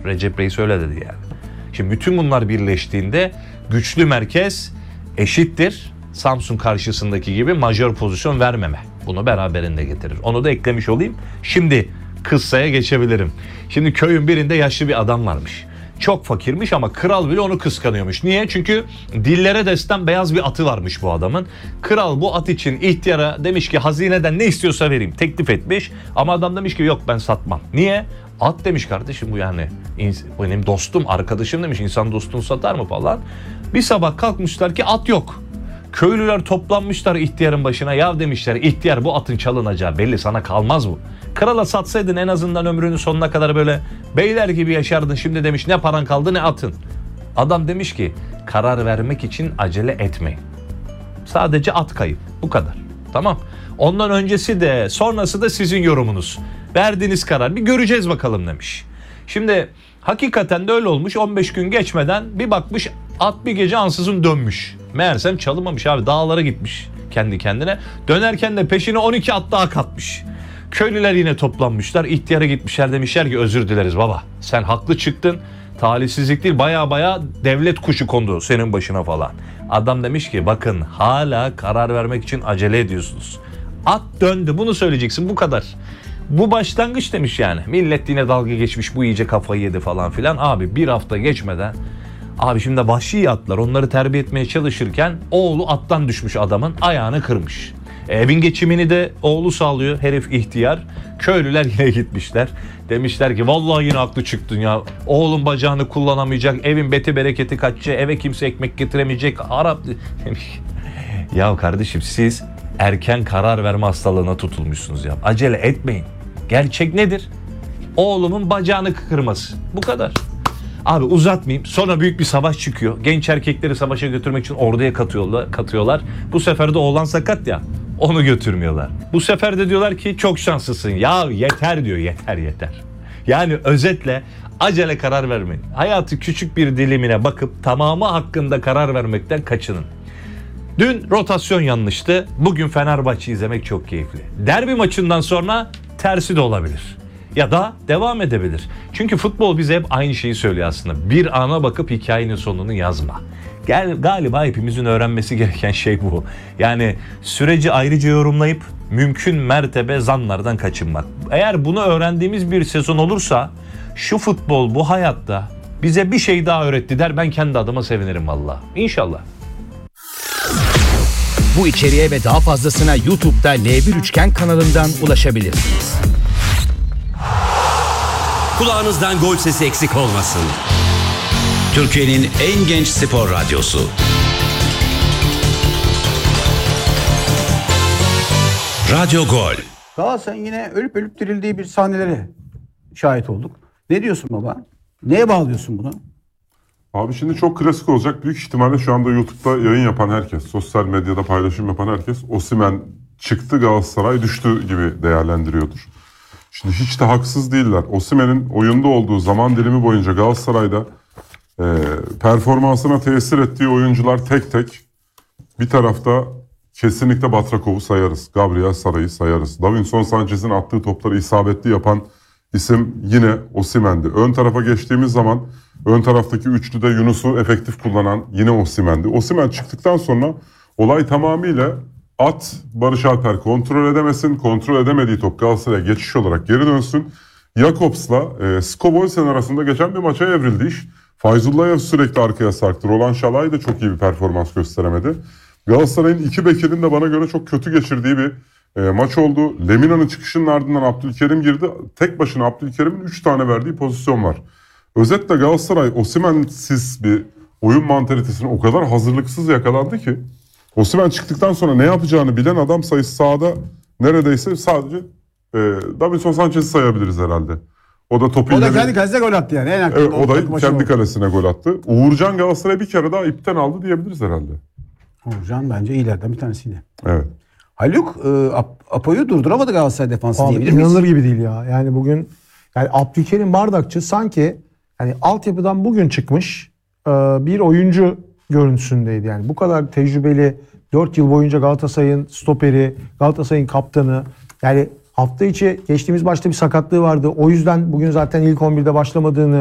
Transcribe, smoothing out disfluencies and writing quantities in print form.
Recep Reis öyle dedi yani. Şimdi bütün bunlar birleştiğinde güçlü merkez eşittir Samsun karşısındaki gibi majör pozisyon vermeme. Bunu beraberinde getirir. Onu da eklemiş olayım. Şimdi kıssaya geçebilirim. Şimdi köyün birinde yaşlı bir adam varmış. Çok fakirmiş ama kral bile onu kıskanıyormuş. Niye? Çünkü dillere destan beyaz bir atı varmış bu adamın. Kral bu at için ihtiyara demiş ki hazineden ne istiyorsa vereyim. Teklif etmiş ama adam demiş ki yok ben satmam. Niye? At demiş kardeşim bu yani benim dostum, arkadaşım demiş, insan dostunu satar mı falan. Bir sabah kalkmışlar ki at yok. Köylüler toplanmışlar ihtiyarın başına. Ya demişler ihtiyar bu atın çalınacağı belli, sana kalmaz bu. Krala satsaydın en azından ömrünün sonuna kadar böyle beyler gibi yaşardın. Şimdi demiş ne paran kaldı ne atın. Adam demiş ki karar vermek için acele etmeyin. Sadece at kayıp, bu kadar. Tamam. Ondan öncesi de sonrası da sizin yorumunuz. Verdiğiniz karar bir göreceğiz bakalım demiş. Şimdi hakikaten de öyle olmuş. 15 gün geçmeden bir bakmış at bir gece ansızın dönmüş. Meğersem çalınmamış abi, dağlara gitmiş kendi kendine. Dönerken de peşine 12 at daha katmış. Köylüler yine toplanmışlar. İhtiyara gitmişler, demişler ki özür dileriz baba. Sen haklı çıktın. Talihsizlik değil, baya devlet kuşu kondu senin başına falan. Adam demiş ki bakın hala karar vermek için acele ediyorsunuz. At döndü, bunu söyleyeceksin, bu kadar. Bu başlangıç demiş yani. Millet yine dalga geçmiş, bu iyice kafayı yedi falan filan. Abi bir hafta geçmeden abi şimdi vahşi atlar, onları terbiye etmeye çalışırken oğlu attan düşmüş, adamın ayağını kırmış. Evin geçimini de oğlu sağlıyor, herif ihtiyar. Köylüler yine gitmişler. Demişler ki vallahi yine haklı çıktın ya. Oğlun bacağını kullanamayacak, evin beti bereketi kaçacak, eve kimse ekmek getiremeyecek. Arap ya kardeşim siz erken karar verme hastalığına tutulmuşsunuz ya. Acele etmeyin. Gerçek nedir? Oğlumun bacağını kırması. Bu kadar. Abi uzatmayayım. Sonra büyük bir savaş çıkıyor. Genç erkekleri savaşa götürmek için orduya katıyorlar. Bu sefer de oğlan sakat ya. Onu götürmüyorlar. Bu sefer de diyorlar ki çok şanslısın. Ya yeter diyor. Yeter. Yani özetle acele karar vermeyin. Hayatı küçük bir dilimine bakıp tamamı hakkında karar vermekten kaçının. Dün rotasyon yanlıştı. Bugün Fenerbahçe izlemek çok keyifli. Derbi maçından sonra tersi de olabilir. Ya da devam edebilir. Çünkü futbol bize hep aynı şeyi söylüyor aslında. Bir ana bakıp hikayenin sonunu yazma. Galiba hepimizin öğrenmesi gereken şey bu. Yani süreci ayrıca yorumlayıp mümkün mertebe zanlardan kaçınmak. Eğer bunu öğrendiğimiz bir sezon olursa şu futbol bu hayatta bize bir şey daha öğretti der. Ben kendi adıma sevinirim valla. İnşallah. Bu içeriğe ve daha fazlasına YouTube'da L1 Üçgen kanalından ulaşabilirsiniz. Kulağınızdan gol sesi eksik olmasın. Türkiye'nin en genç spor radyosu. Radyo Gol. Galatasaray'ın yine ölüp ölüp dirildiği bir sahnelere şahit olduk. Ne diyorsun baba? Neye bağlıyorsun bunu? Abi şimdi çok klasik olacak. Büyük ihtimalle şu anda YouTube'da yayın yapan herkes, sosyal medyada paylaşım yapan herkes Osimhen çıktı Galatasaray düştü gibi değerlendiriyordur. Şimdi hiç de haksız değiller. Osimhen'in oyunda olduğu zaman dilimi boyunca Galatasaray'da performansına tesir ettiği oyuncular tek tek. Bir tarafta kesinlikle Batrakov'u sayarız. Gabriel Saray'ı sayarız. Davinson Sanchez'in attığı topları isabetli yapan isim yine Osimhen'di. Ön tarafa geçtiğimiz zaman ön taraftaki üçlüde Yunus'u efektif kullanan yine Osimhen'di. Osimhen çıktıktan sonra olay tamamıyla at Barış Alper kontrol edemesin. Kontrol edemediği top Galatasaray'a geçiş olarak geri dönsün. Jakobs'la Skoboysen arasında geçen bir maça evrildi iş. Fayzullayev sürekli arkaya sarktı. Roland Şalay da çok iyi bir performans gösteremedi. Galatasaray'ın iki bekinin de bana göre çok kötü geçirdiği bir maç oldu. Lemina'nın çıkışının ardından Abdülkerim girdi. Tek başına Abdülkerim'in 3 tane verdiği pozisyon var. Özetle Galatasaray Osimhen'siz bir oyun mantalitesine o kadar hazırlıksız yakalandı ki Osimhen çıktıktan sonra ne yapacağını bilen adam sayısı sahada neredeyse sadece Davinson Sanchez'i sayabiliriz herhalde. O da topu O da kendi kalesine gol attı yani. En evet, o da kendi kalesine gol attı. Uğurcan Galatasaray'a bir kere daha ipten aldı diyebiliriz herhalde. Uğurcan bence iyilerden bir tanesiydi. Evet. Haluk Apo'yu durduramadı Galatasaray defansı abi, diyebilir miyiz? İnanılır gibi değil ya. Yani bugün yani Abdülkerim Bardakçı sanki hani altyapıdan bugün çıkmış bir oyuncu görüntüsündeydi. Yani bu kadar tecrübeli 4 yıl boyunca Galatasaray'ın stoperi, Galatasaray'ın kaptanı. Yani hafta içi geçtiğimiz maçta bir sakatlığı vardı. O yüzden bugün zaten ilk 11'de başlamadığını